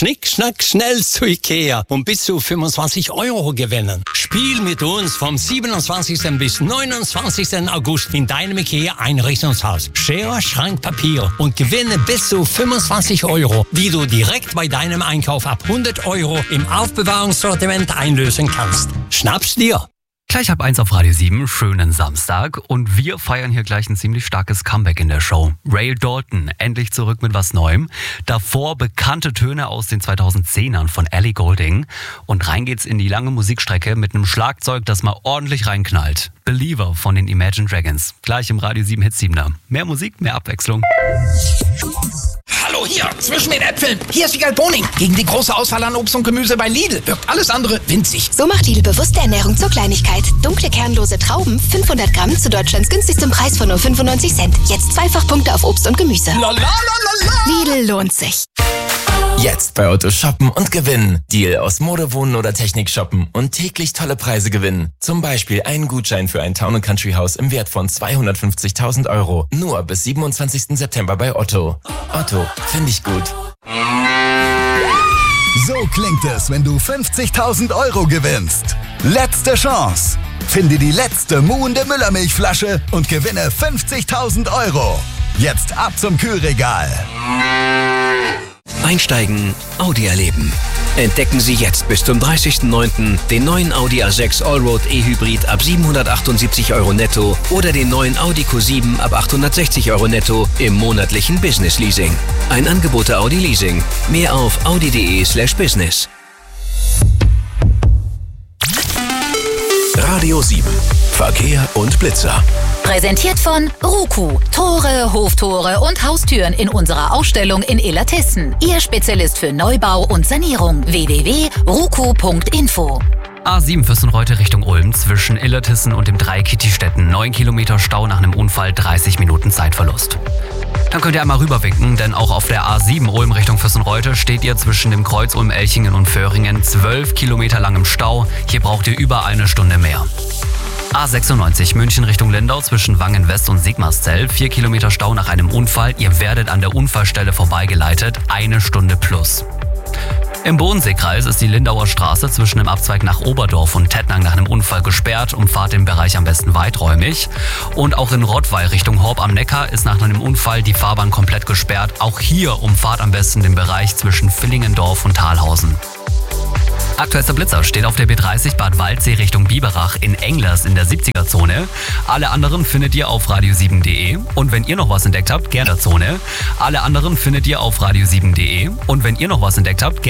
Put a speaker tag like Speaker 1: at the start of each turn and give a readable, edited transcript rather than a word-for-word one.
Speaker 1: Schnick, schnack, schnell zu Ikea und bis zu 25 € gewinnen. Spiel mit uns vom 27. bis 29. August in deinem Ikea-Einrichtungshaus. Schere, Schrank, Papier und gewinne bis zu 25 €, die du direkt bei deinem Einkauf ab 100 € im Aufbewahrungssortiment einlösen kannst. Schnapp's dir!
Speaker 2: Gleich ab 1 auf Radio 7, schönen Samstag. Und wir feiern hier gleich ein ziemlich starkes Comeback in der Show. Ray Dalton, endlich zurück mit was Neuem. Davor bekannte Töne aus den 2010ern von Ellie Goulding. Und rein geht's in die lange Musikstrecke mit einem Schlagzeug, das mal ordentlich reinknallt. Believer von den Imagine Dragons. Gleich im Radio 7 Hit 7er. Mehr Musik, mehr Abwechslung.
Speaker 3: Hallo hier, zwischen den Äpfeln. Hier ist Wiegald Boning. Gegen die große Auswahl an Obst und Gemüse bei Lidl wirkt alles andere winzig.
Speaker 4: So macht Lidl bewusste Ernährung zur Kleinigkeit. Dunkle, kernlose Trauben, 500 Gramm zu Deutschlands günstigstem Preis von nur 95 Cent. Jetzt Zweifachpunkte auf Obst und Gemüse. Lidl lohnt sich.
Speaker 5: Jetzt bei Otto shoppen und gewinnen. Deal aus Mode, Wohnen oder Technik shoppen und täglich tolle Preise gewinnen. Zum Beispiel einen Gutschein für ein Town & Country Haus im Wert von 250.000 €. Nur bis 27. September bei Otto. Otto, finde ich gut.
Speaker 6: So klingt es, wenn du 50.000 € gewinnst. Letzte Chance. Finde die letzte muhende Müllermilchflasche und gewinne 50.000 €. Jetzt ab zum Kühlregal.
Speaker 7: Einsteigen, Audi erleben. Entdecken Sie jetzt bis zum 30.09. den neuen Audi A6 Allroad E-Hybrid ab 778 € netto oder den neuen Audi Q7 ab 860 € netto im monatlichen Business Leasing. Ein Angebot der Audi Leasing. Mehr auf audi.de/business.
Speaker 8: Radio 7. Verkehr und Blitzer.
Speaker 9: Präsentiert von Ruku. Tore, Hoftore und Haustüren in unserer Ausstellung in Illertissen. Ihr Spezialist für Neubau und Sanierung. www.ruku.info.
Speaker 2: A7 Fürstenreute Richtung Ulm zwischen Illertissen und dem Dreieck Kittistetten. 9 Kilometer Stau nach einem Unfall, 30 Minuten Zeitverlust. Dann könnt ihr einmal rüberwinken, denn auch auf der A7 Ulm Richtung Fürstenreute steht ihr zwischen dem Kreuz Ulm-Elchingen und Föhringen 12 Kilometer lang im Stau. Hier braucht ihr über eine Stunde mehr. A96 München Richtung Lindau zwischen Wangen West und Sigmarszell. 4 Kilometer Stau nach einem Unfall. Ihr werdet an der Unfallstelle vorbeigeleitet. Eine Stunde plus. Im Bodenseekreis ist die Lindauer Straße zwischen dem Abzweig nach Oberdorf und Tettnang nach einem Unfall gesperrt. Umfahrt den Bereich am besten weiträumig. Und auch in Rottweil Richtung Horb am Neckar ist nach einem Unfall die Fahrbahn komplett gesperrt. Auch hier umfahrt am besten den Bereich zwischen Villingendorf und Thalhausen. Aktuellster Blitzer steht auf der B30 Bad Waldsee Richtung Biberach in Englers in der 70er-Zone. Alle anderen findet ihr auf radio7.de. Und wenn ihr noch was entdeckt habt, gerne Zone. Alle anderen findet ihr auf radio7.de. Und wenn ihr noch was entdeckt habt,